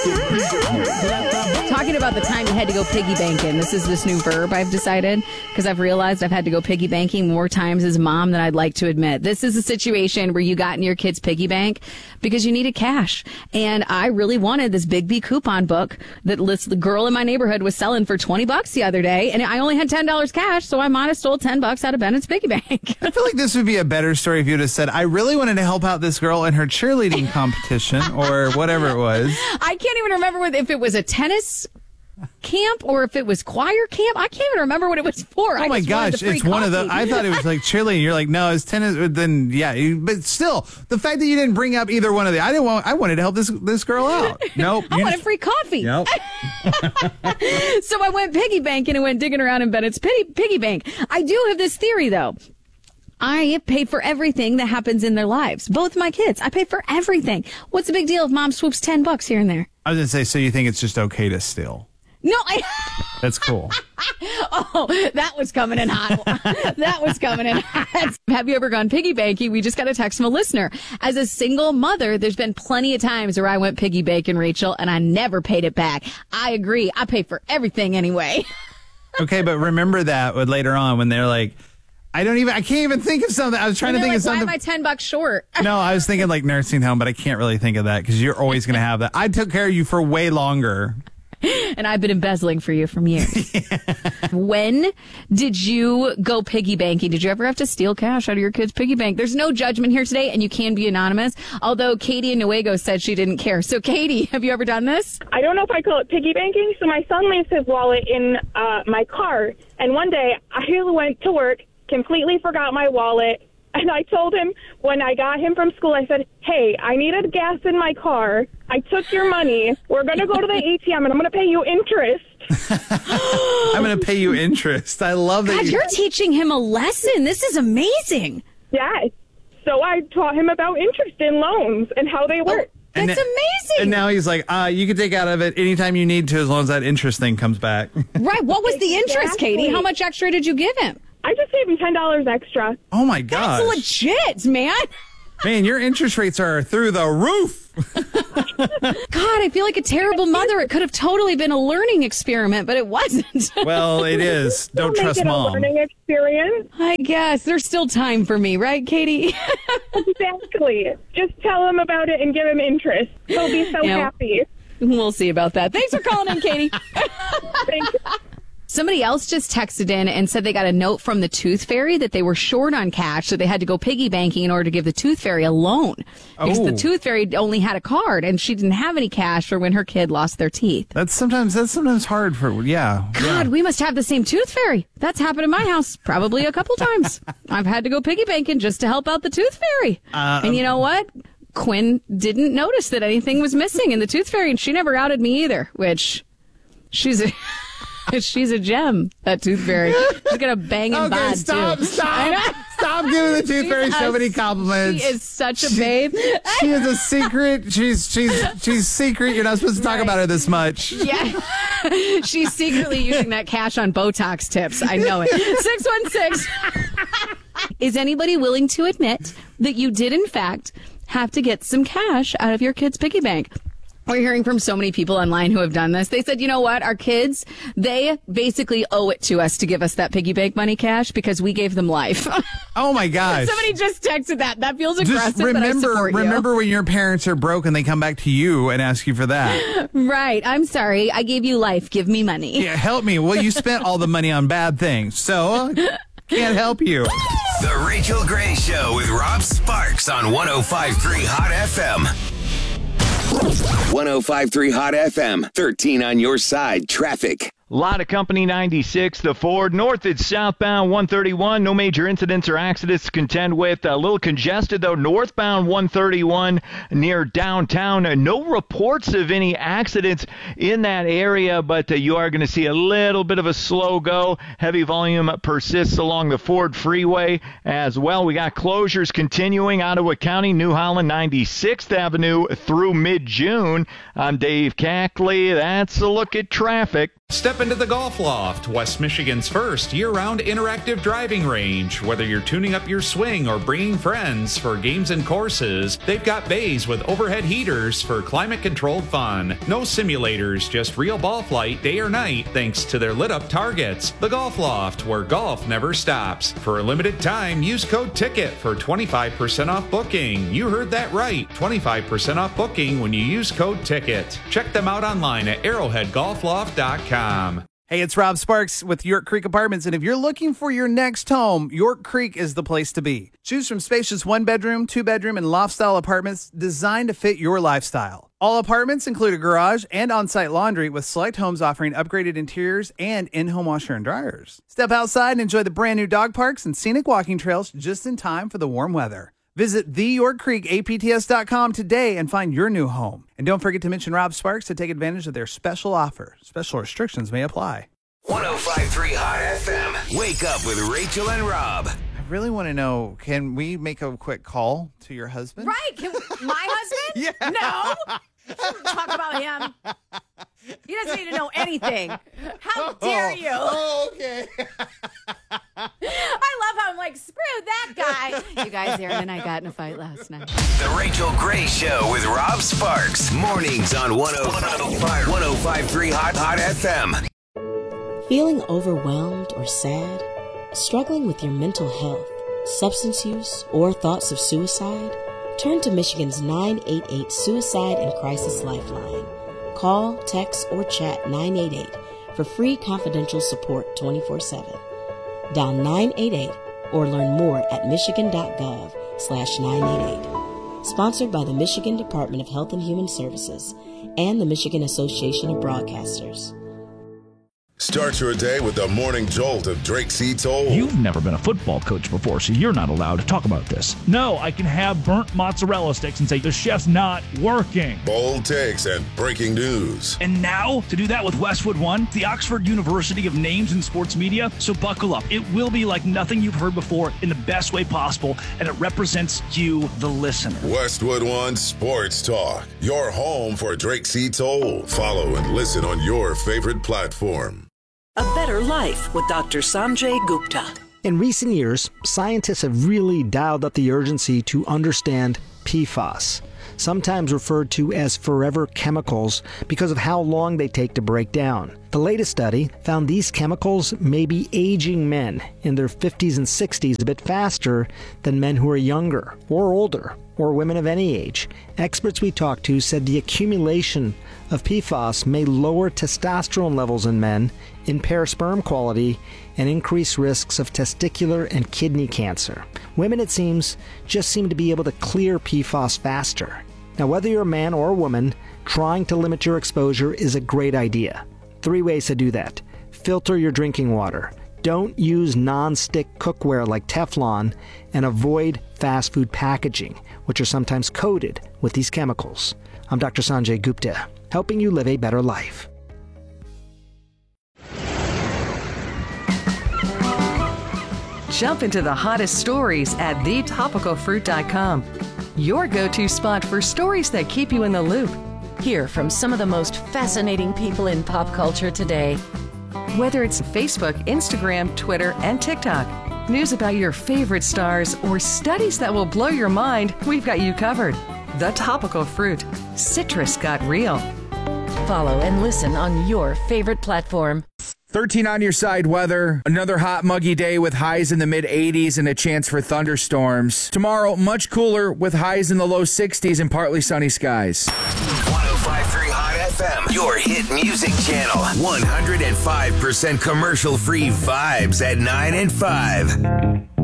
Talking about the time you had to go piggy banking. This new verb I've decided because I've realized I've had to go piggy banking more times as a mom than I'd like to admit. This is a situation where you got in your kid's piggy bank because you needed cash. And I really wanted this Big B coupon book that the girl in my neighborhood was selling for $20 the other day. And I only had $10 cash, so I might have stole $10 out of Bennett's piggy bank. I feel like this would be a better story if you'd have said, I really wanted to help out this girl in her cheerleading competition or whatever it was. I can't even remember if it was a tennis camp or if it was choir camp. I can't even remember what it was for. Oh my gosh, it's one of the. I thought it was like cheerleading. You're like, no, it's tennis. Then yeah, but still, the fact that you didn't bring up either one of the. I wanted to help this girl out. Nope. I wanted free coffee. Nope. So I went piggy banking and went digging around in Bennett's piggy bank. I do have this theory though. I pay for everything that happens in their lives. Both my kids. I pay for everything. What's the big deal if mom swoops $10 here and there? I was going to say, so you think it's just okay to steal? No, That's cool. Oh, that was coming in hot. That was coming in hot. Have you ever gone piggy banking? We just got a text from a listener. As a single mother, there's been plenty of times where I went piggy banking, Rachel, and I never paid it back. I agree. I pay for everything anyway. Okay, but remember that later on when they're like, I can't even think of something. I was trying to think of something. Why am I $10 short? No, I was thinking like nursing home, but I can't really think of that because you're always going to have that. I took care of you for way longer. And I've been embezzling for you from years. Yeah. When did you go piggy banking? Did you ever have to steal cash out of your kid's piggy bank? There's no judgment here today, and you can be anonymous. Although Katie in Nuevo said she didn't care. So, Katie, have you ever done this? I don't know if I call it piggy banking. So my son leaves his wallet in my car. And one day I went to work, completely forgot my wallet. And I told him when I got him from school, I said, hey, I needed gas in my car. I took your money. We're going to go to the ATM, and I'm going to pay you interest. I'm going to pay you interest. I love that. God, you're teaching him a lesson. This is amazing. Yeah. So I taught him about interest in loans and how they work. That's amazing. And now he's like, you can take out of it anytime you need to as long as that interest thing comes back. Right. What was the interest, Katie? How much extra did you give him? I just gave him $10 extra. Oh, my gosh. That's legit, man. Man, your interest rates are through the roof. God, I feel like a terrible mother. It could have totally been a learning experiment, but it wasn't. Well, it is. Don't trust mom. A learning experience. I guess. There's still time for me, right, Katie? Exactly. Just tell him about it and give him interest. He'll be so happy. We'll see about that. Thanks for calling in, Katie. Thank you. Somebody else just texted in and said they got a note from the Tooth Fairy that they were short on cash, so they had to go piggy banking in order to give the Tooth Fairy a loan. Because the Tooth Fairy only had a card, and she didn't have any cash for when her kid lost their teeth. That's sometimes hard for, God, we must have the same Tooth Fairy. That's happened in my house probably a couple times. I've had to go piggy banking just to help out the Tooth Fairy. And you know what? Quinn didn't notice that anything was missing in the Tooth Fairy, and she never outed me either, which she's a gem, that Tooth Fairy. She's got a banging bod, stop giving the Tooth Fairy so many compliments. She is such a babe. She is a secret. She's secret. You're not supposed to talk about her this much. Yeah. She's secretly using that cash on Botox tips. I know it. 616. Is anybody willing to admit that you did, in fact, have to get some cash out of your kid's piggy bank? We're hearing from so many people online who have done this. They said, you know what? Our kids, they basically owe it to us to give us that piggy bank money cash because we gave them life. Oh, my gosh. Somebody just texted that. That feels aggressive, just remember, but I support you. Remember when your parents are broke and they come back to you and ask you for that. Right. I'm sorry. I gave you life. Give me money. Yeah, help me. Well, you spent all the money on bad things, so can't help you. The Rachel Gray Show with Rob Sparks on 105.3 Hot FM. 105.3 Hot FM, 13 on your side, traffic. Lot of Company 96, the Ford, north and southbound 131. No major incidents or accidents to contend with. A little congested, though, northbound 131 near downtown. No reports of any accidents in that area, but you are going to see a little bit of a slow go. Heavy volume persists along the Ford Freeway as well. We got closures continuing. Ottawa County, New Holland 96th Avenue through mid-June. I'm Dave Cackley. That's a look at traffic. Step into the Golf Loft, West Michigan's first year-round interactive driving range. Whether you're tuning up your swing or bringing friends for games and courses, they've got bays with overhead heaters for climate-controlled fun. No simulators, just real ball flight day or night thanks to their lit-up targets. The Golf Loft, where golf never stops. For a limited time, use code TICKET for 25% off booking. You heard that right, 25% off booking when you use code TICKET. Check them out online at arrowheadgolfloft.com. Hey, it's Rob Sparks with York Creek Apartments, and if you're looking for your next home, York Creek is the place to be. Choose from spacious 1-bedroom, 2-bedroom, and loft-style apartments designed to fit your lifestyle. All apartments include a garage and on-site laundry, with select homes offering upgraded interiors and in-home washer and dryers. Step outside and enjoy the brand-new dog parks and scenic walking trails just in time for the warm weather. Visit theyorkcreekapts.com today and find your new home. And don't forget to mention Rob Sparks to take advantage of their special offer. Special restrictions may apply. 105.3 Hot FM. Wake up with Rachel and Rob. I really want to know, can we make a quick call to your husband? Right. My husband? Yeah. No. Talk about him. He doesn't need to know anything. How dare you? Oh, okay. I love how I'm like, screw that guy. You guys, Aaron and I got in a fight last night. The Rachel Gray Show with Rob Sparks. Mornings on 105.3 Hot FM. Feeling overwhelmed or sad? Struggling with your mental health, substance use, or thoughts of suicide? Turn to Michigan's 988 Suicide and Crisis Lifeline. Call, text, or chat 988 for free confidential support 24/7. Dial 988 or learn more at michigan.gov/988. Sponsored by the Michigan Department of Health and Human Services and the Michigan Association of Broadcasters. Start your day with the morning jolt of Drake C. Toll. You've never been a football coach before, so you're not allowed to talk about this. No, I can have burnt mozzarella sticks and say the chef's not working. Bold takes and breaking news. And now, to do that with Westwood One, the Oxford University of Names in Sports Media. So buckle up. It will be like nothing you've heard before in the best way possible, and it represents you, the listener. Westwood One Sports Talk. Your home for Drake C. Toll. Follow and listen on your favorite platform. A Better Life with Dr. Sanjay Gupta. In recent years, scientists have really dialed up the urgency to understand PFAS, sometimes referred to as forever chemicals because of how long they take to break down. The latest study found these chemicals may be aging men in their 50s and 60s a bit faster than men who are younger or older or women of any age. Experts we talked to said the accumulation of PFAS may lower testosterone levels in men, impair sperm quality, and increase risks of testicular and kidney cancer. Women, it seems, just seem to be able to clear PFAS faster. Now, whether you're a man or a woman, trying to limit your exposure is a great idea. 3 ways to do that. Filter your drinking water. Don't use non-stick cookware like Teflon, and avoid fast food packaging, which are sometimes coated with these chemicals. I'm Dr. Sanjay Gupta, helping you live a better life. Jump into the hottest stories at thetopicalfruit.com. Your go-to spot for stories that keep you in the loop. Hear from some of the most fascinating people in pop culture today. Whether it's Facebook, Instagram, Twitter, and TikTok, news about your favorite stars, or studies that will blow your mind, we've got you covered. The Topical Fruit. Citrus got real. Follow and listen on your favorite platform. 13 on your side weather. Another hot, muggy day with highs in the mid-80s and a chance for thunderstorms. Tomorrow, much cooler with highs in the low 60s and partly sunny skies. 105.3 Hot FM, your hit music channel. 105% commercial-free vibes at 9 and 5.